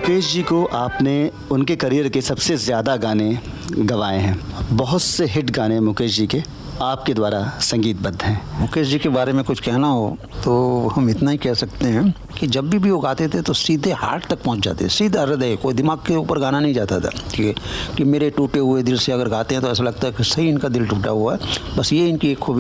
मुकेश जी को आपने उनके करियर के सबसे ज़्यादा गाने गवाए हैं। बहुत से हिट गाने मुकेश जी के आपके द्वारा संगीतबद्ध हैं। मुकेश जी के बारे में कुछ कहना हो तो हम इतना ही कह सकते हैं कि जब भी वो गाते थे तो सीधे हार्ट तक पहुंच जाते, सीधा हृदय, कोई दिमाग के ऊपर गाना नहीं जाता था। ठीक है कि मेरे टूटे हुए दिल से अगर गाते हैं तो ऐसा लगता है कि सही इनका दिल टूटा हुआ है। बस ये इनकी एक खूबी